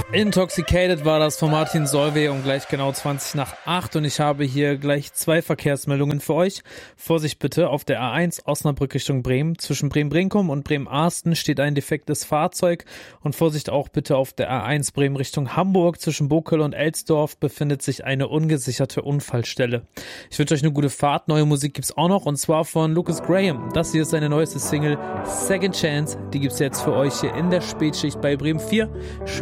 Intoxicated war das von Martin Solveig um gleich genau 20 nach 8 und ich habe hier gleich 2 Verkehrsmeldungen für euch. Vorsicht bitte, auf der A1 Osnabrück Richtung Bremen. Zwischen Bremen-Brinkum und Bremen-Arsten steht ein defektes Fahrzeug und Vorsicht auch bitte auf der A1 Bremen Richtung Hamburg. Zwischen Bokel und Elsdorf befindet sich eine ungesicherte Unfallstelle. Ich wünsche euch eine gute Fahrt. Neue Musik gibt's auch noch und zwar von Lucas Graham. Das hier ist seine neueste Single Second Chance. Die gibt's jetzt für euch hier in der Spätschicht bei Bremen 4.